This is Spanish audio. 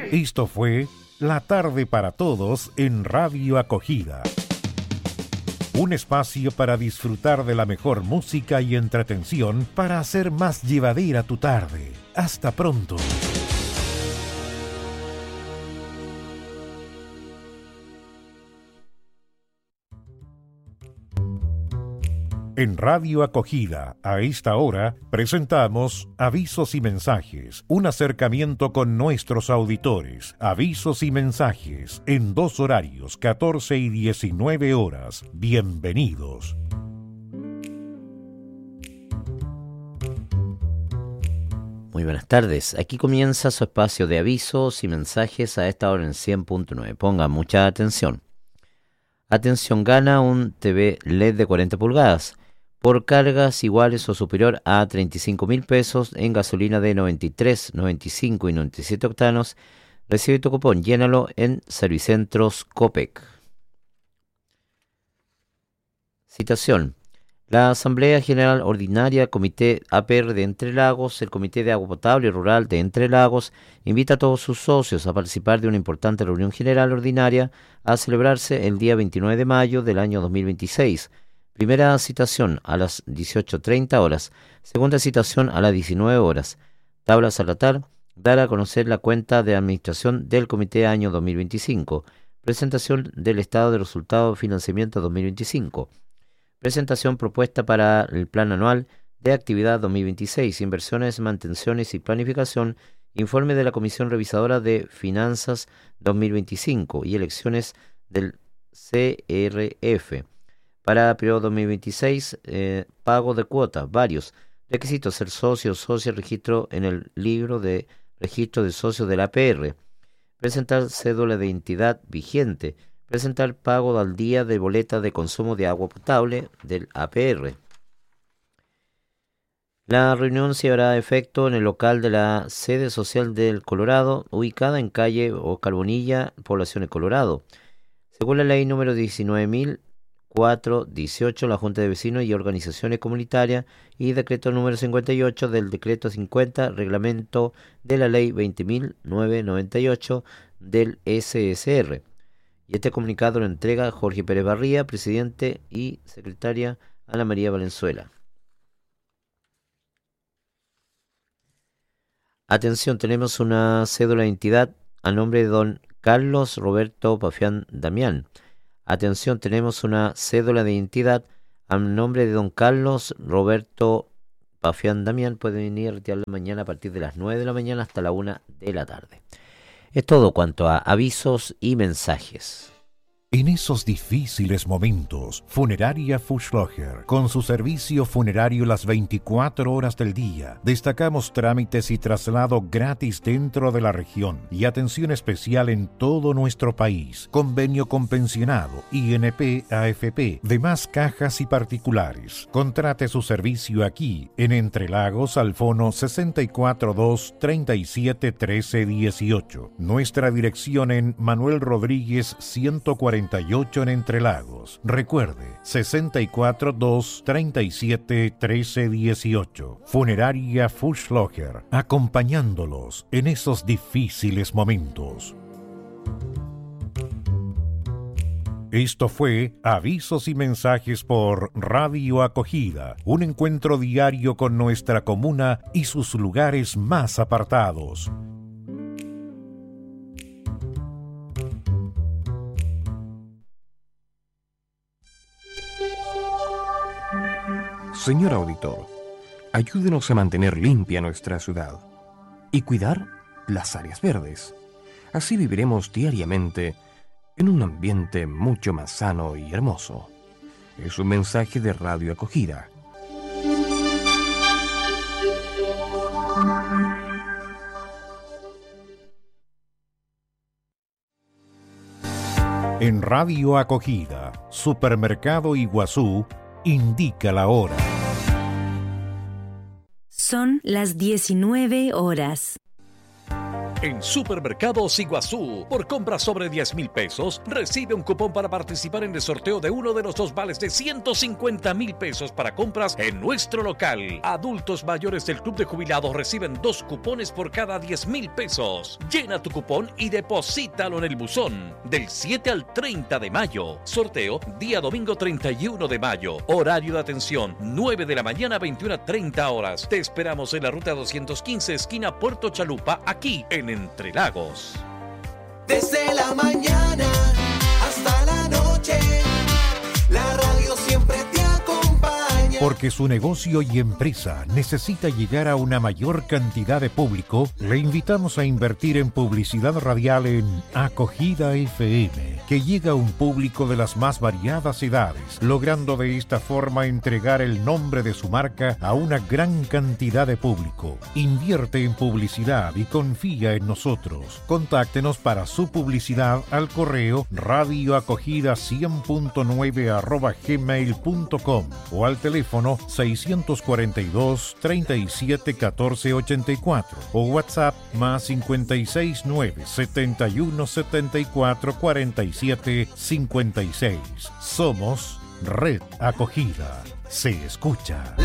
Esto fue La Tarde para Todos en Radio Acogida. Un espacio para disfrutar de la mejor música y entretención para hacer más llevadera tu tarde. Hasta pronto. En Radio Acogida, a esta hora, presentamos Avisos y Mensajes, un acercamiento con nuestros auditores. Avisos y mensajes, en 2 horarios, 14 y 19 horas. Bienvenidos. Muy buenas tardes, aquí comienza su espacio de avisos y mensajes a esta hora en 100.9. Pongan mucha atención. Atención, gana un TV LED de 40 pulgadas. Por cargas iguales o superior a 35.000 pesos en gasolina de 93, 95 y 97 octanos, recibe tu cupón, llénalo en Servicentros Copec. Citación. La Asamblea General Ordinaria Comité APR de Entre Lagos, el Comité de Agua Potable Rural de Entre Lagos, invita a todos sus socios a participar de una importante reunión general ordinaria a celebrarse el día 29 de mayo del año 2026. Primera citación a las 18:30 horas, segunda citación a las 19 horas. Tabla a salatar, dar a conocer la cuenta de administración del Comité año 2025, presentación del estado de resultados de financiamiento 2025, presentación propuesta para el plan anual de actividad 2026, inversiones, mantenciones y planificación, informe de la Comisión Revisadora de Finanzas 2025 y elecciones del CRF. Para periodo 2026, pago de cuota, varios requisitos: ser socio o socia, registro en el libro de registro de socios de la APR, presentar cédula de identidad vigente, presentar pago al día de boleta de consumo de agua potable del APR. La reunión se hará efecto en el local de la sede social del Colorado, ubicada en calle o Carbonilla, población de Colorado. Según la ley número 19.418, la Junta de Vecinos y Organizaciones Comunitarias y decreto número 58 del decreto 50, reglamento de la ley 20.998 del SSR. Y este comunicado lo entrega Jorge Pérez Barría, presidente, y secretaria Ana María Valenzuela. Atención, tenemos una cédula de identidad a nombre de don Carlos Roberto Pafián Damián. Atención, tenemos una cédula de identidad a nombre de don Carlos Roberto Pafián Damián. Pueden venir a retirarla mañana a partir de las 9 de la mañana hasta la 1 de la tarde. Es todo cuanto a avisos y mensajes. En esos difíciles momentos, Funeraria Fuchslocher, con su servicio funerario las 24 horas del día, destacamos trámites y traslado gratis dentro de la región y atención especial en todo nuestro país, convenio con pensionado, INP, AFP, demás cajas y particulares. Contrate su servicio aquí, en Entre Lagos, al fono 642-371318. Nuestra dirección en Manuel Rodríguez 148 en Entre Lagos. Recuerde, 642-371318. Funeraria Fuchslocher, acompañándolos en esos difíciles momentos. Esto fue Avisos y Mensajes por Radio Acogida, un encuentro diario con nuestra comuna y sus lugares más apartados. Señor auditor, ayúdenos a mantener limpia nuestra ciudad y cuidar las áreas verdes. Así viviremos diariamente en un ambiente mucho más sano y hermoso. Es un mensaje de Radio Acogida. En Radio Acogida, Supermercado Iguazú indica la hora. Son las 19 horas. En Supermercados Iguazú, por compras sobre 10,000 pesos, recibe un cupón para participar en el sorteo de uno de los 2 vales de 150,000 pesos para compras en nuestro local. Adultos mayores del Club de Jubilados reciben 2 cupones por cada 10,000 pesos. Llena tu cupón y deposítalo en el buzón. Del 7 al 30 de mayo. Sorteo día domingo 31 de mayo. Horario de atención 9 de la mañana a 21:30 horas. Te esperamos en la ruta 215 esquina Puerto Chalupa, aquí en Entre Lagos. Desde la mañana hasta la noche, la radio siempre te acompaña. Porque su negocio y empresa necesita llegar a una mayor cantidad de público, le invitamos a invertir en publicidad radial en Acogida FM, que llega a un público de las más variadas edades, logrando de esta forma entregar el nombre de su marca a una gran cantidad de público. Invierte en publicidad y confía en nosotros. Contáctenos para su publicidad al correo radioacogida100.9@gmail.com o al teléfono 642 37 14 84 o WhatsApp más 569 71 74 47 56. Somos Red Acogida. Se escucha.